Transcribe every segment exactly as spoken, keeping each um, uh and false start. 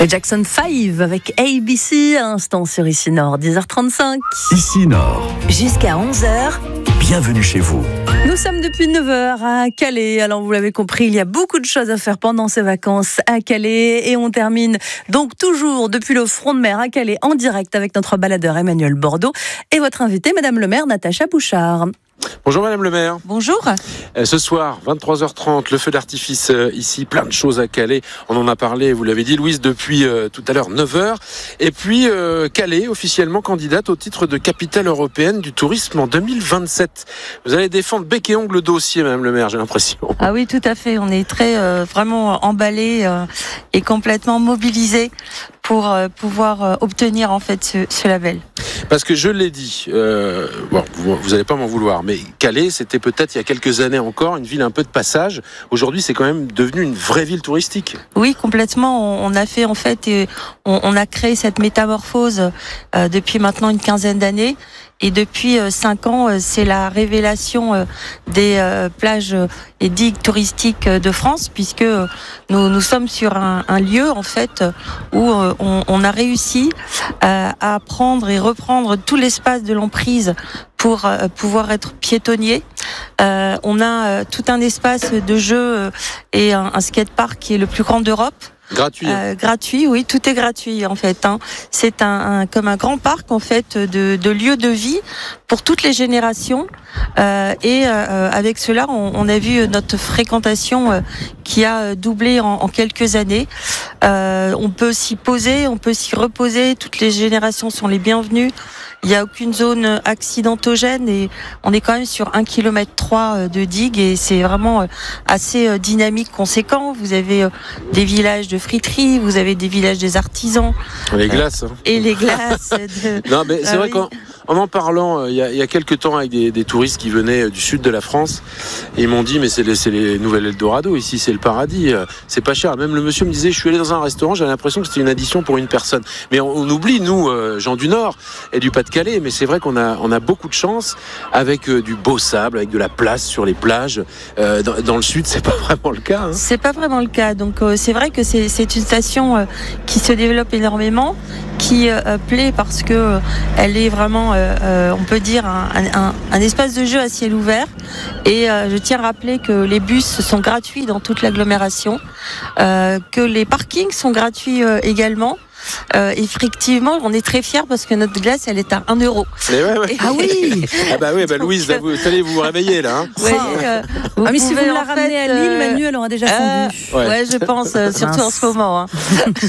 Et Jackson cinq avec A B C, à instant sur Ici Nord, dix heures trente-cinq. Ici Nord. Jusqu'à onze heures. Bienvenue chez vous. Nous sommes depuis neuf heures à Calais. Alors vous l'avez compris, il y a beaucoup de choses à faire pendant ces vacances à Calais. Et on termine donc toujours depuis le front de mer à Calais en direct avec notre baladeur Emmanuel Bordeaux et votre invitée, Madame le maire Natacha Bouchard. Bonjour Madame le maire. Bonjour. Euh, ce soir, vingt-trois heures trente, le feu d'artifice euh, ici, plein de choses à Calais. On en a parlé, vous l'avez dit Louise, depuis euh, tout à l'heure, neuf heures. Et puis euh, Calais, officiellement candidate au titre de capitale européenne du tourisme en deux mille vingt-sept. Vous allez défendre bec et ongle le dossier, Madame le maire, j'ai l'impression. Ah oui, tout à fait. On est très euh, vraiment emballés euh, et complètement mobilisés pour euh, pouvoir euh, obtenir en fait ce, ce label. Parce que je l'ai dit, euh, bon, vous n'allez pas m'en vouloir, mais Calais, c'était peut-être il y a quelques années encore une ville un peu de passage. Aujourd'hui, c'est quand même devenu une vraie ville touristique. Oui, complètement. On, on a fait en fait, et on, on a créé cette métamorphose euh, depuis maintenant une quinzaine d'années. Et depuis euh, cinq ans, euh, c'est la révélation euh, des euh, plages euh, et digues touristiques euh, de France, puisque euh, nous, nous sommes sur un, un lieu en fait où euh, on, on a réussi euh, à prendre et reprendre tout l'espace de l'emprise pour euh, pouvoir être piétonnier. Euh, on a euh, tout un espace de jeu euh, et un, un skatepark qui est le plus grand d'Europe. Gratuit. Hein. Euh, gratuit, oui, tout est gratuit en fait. Hein. C'est un, un comme un grand parc en fait de, de lieux de vie pour toutes les générations. Euh, et euh, avec cela, on, on a vu notre fréquentation euh, qui a doublé en, en quelques années. Euh, on peut s'y poser, on peut s'y reposer. Toutes les générations sont les bienvenues. Il n'y a aucune zone accidentogène et on est quand même sur un kilomètre trois de digue et c'est vraiment assez dynamique, conséquent. Vous avez des villages de friterie, vous avez des villages des artisans. Les glaces. Hein. Et les glaces. De... Non, mais c'est ah, vrai oui. qu'en en, en parlant, euh, il y, a, il y a quelques temps avec des, des touristes qui venaient du sud de la France, et ils m'ont dit, mais c'est les, c'est les nouvelles Eldorado, ici c'est le paradis, euh, c'est pas cher. Même le monsieur me disait, je suis allé dans un restaurant, j'avais l'impression que c'était une addition pour une personne. Mais on, on oublie, nous, euh, gens du Nord et du Pas-de-Calais, mais c'est vrai qu'on a, on a beaucoup de chance avec euh, du beau sable, avec de la place sur les plages. Euh, dans, dans le sud, c'est pas vraiment le cas. Hein. C'est pas vraiment le cas. Donc euh, c'est vrai que c'est, c'est une station euh, qui se développe énormément, qui euh, plaît parce que euh, elle est vraiment, euh, euh, on peut dire, un, un, un espace de jeu à ciel ouvert. Et euh, je tiens à rappeler que les bus sont gratuits dans toute l'agglomération, euh, que les parkings sont gratuits euh, également. Euh, effectivement, on est très fiers parce que notre glace, elle est à un euro. Mais ouais, ouais. Ah oui. Ah bah oui, bah Louise, là, vous, vous allez vous réveiller là. Hein. Ouais, euh, vous Ah mais si vous pouvez, me la en ramenez fait, à Lille, euh, Manu, elle aura déjà euh, fondu. Ouais. ouais, je pense, euh, surtout en ce moment. Hein.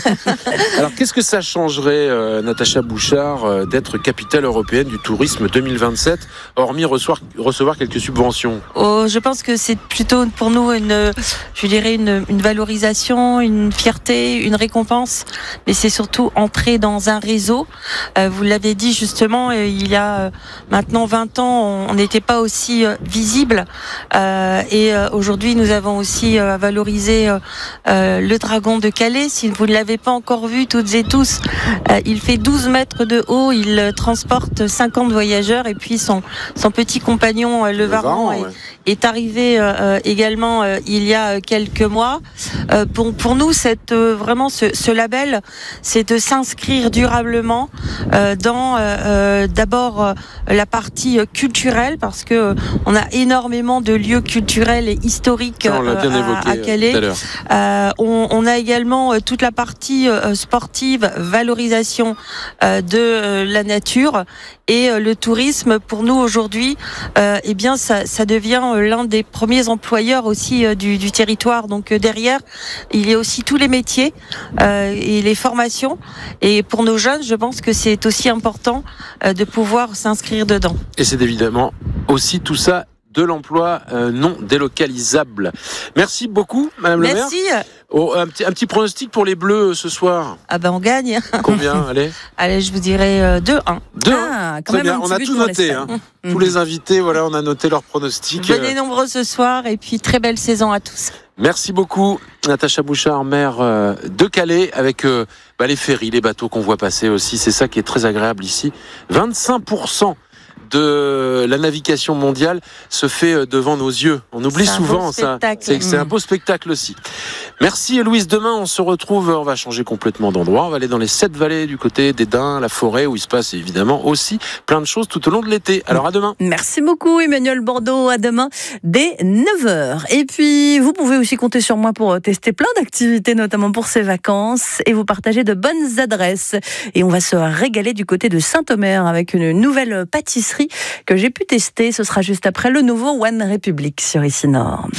Alors qu'est-ce que ça changerait, euh, Natacha Bouchard, euh, d'être capitale européenne du tourisme deux mille vingt-sept, hormis recevoir, recevoir quelques subventions? Oh, je pense que c'est plutôt pour nous une, je dirais une, une valorisation, une fierté, une récompense, mais c'est surtout entrer dans un réseau. Euh, vous l'avez dit justement, euh, il y a euh, maintenant vingt ans, on n'était pas aussi euh, visible euh, et euh, aujourd'hui nous avons aussi euh, valorisé euh, euh, le Dragon de Calais. Si vous ne l'avez pas encore vu toutes et tous, euh, il fait douze mètres de haut, il euh, transporte cinquante voyageurs et puis son, son petit compagnon euh, le, Le Varan, Varan, est, ouais. est arrivé euh, également euh, il y a quelques mois. Euh, pour, pour nous, cette, euh, vraiment ce, ce label, c'est de s'inscrire durablement euh, dans euh, d'abord euh, la partie culturelle parce que euh, on a énormément de lieux culturels et historiques Ça, on l'a bien euh, évoqué à, à Calais. tout à l'heure. Euh, on, on a également euh, toute la partie euh, sportive, valorisation euh, de euh, la nature et euh, le tourisme. Pour nous aujourd'hui, euh, eh bien ça, ça devient euh, l'un des premiers employeurs aussi euh, du, du territoire. Donc euh, derrière, il y a aussi tous les métiers euh, et les formations. Et pour nos jeunes, je pense que c'est aussi important euh, de pouvoir s'inscrire dedans. Et c'est évidemment aussi tout ça de l'emploi euh, non délocalisable. Merci beaucoup, Madame le maire. Merci. Oh, un, petit, un petit pronostic pour les Bleus euh, ce soir. Ah ben on gagne. Combien? Allez. Allez, je vous dirais euh, deux un. Deux. Ah, quand Très même bien. un On petit a but tout pour noté. l'Espagne. Hein. Mmh. Tous les invités, voilà, on a noté leurs pronostics. Venez nombreux ce soir et puis très belle saison à tous. Merci beaucoup, Natacha Bouchard, maire euh, de Calais, avec euh, bah, les ferries, les bateaux qu'on voit passer aussi. C'est ça qui est très agréable ici. vingt-cinq pour cent de la navigation mondiale se fait devant nos yeux. On oublie c'est souvent ça. C'est, c'est un beau spectacle aussi. Merci Louise. Demain, on se retrouve. On va changer complètement d'endroit. On va aller dans les sept vallées du côté des Daims, la forêt, où il se passe évidemment aussi plein de choses tout au long de l'été. Alors à demain. Merci beaucoup Emmanuel Bordeaux. À demain dès neuf heures. Et puis, vous pouvez aussi compter sur moi pour tester plein d'activités, notamment pour ces vacances, et vous partager de bonnes adresses. Et on va se régaler du côté de Saint-Omer avec une nouvelle pâtisserie que j'ai pu tester. Ce sera juste après le nouveau One Republic sur Ici Nord.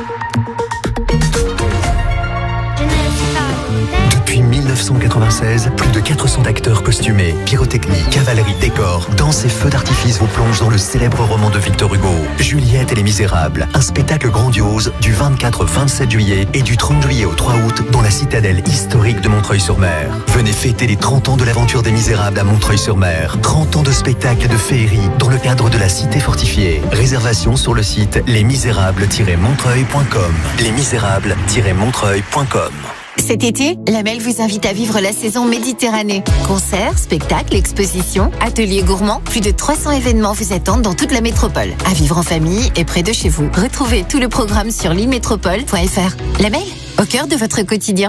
Depuis mille neuf cent quatre-vingt-seize, plus de quatre cents acteurs costumés, pyrotechnie, cavalerie, décors, danse et feux d'artifice vous plongent dans le célèbre roman de Victor Hugo, Juliette et les Misérables. Un spectacle grandiose du vingt-quatre au vingt-sept juillet et du trente juillet au trois août dans la citadelle historique de Montreuil-sur-Mer. Venez fêter les trente ans de l'aventure des Misérables à Montreuil-sur-Mer. trente ans de spectacles et de féerie dans le cadre de la cité fortifiée. Réservation sur le site les misérables tiret montreuil point com. les misérables tiret montreuil point com. Cet été, la Mel vous invite à vivre la saison Méditerranée. Concerts, spectacles, expositions, ateliers gourmands, plus de trois cents événements vous attendent dans toute la métropole. À vivre en famille et près de chez vous. Retrouvez tout le programme sur limétropole point f r. La Mel, au cœur de votre quotidien.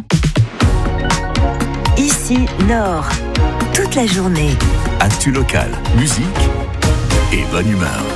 Ici Nord, toute la journée. Actu local, musique et bonne humeur.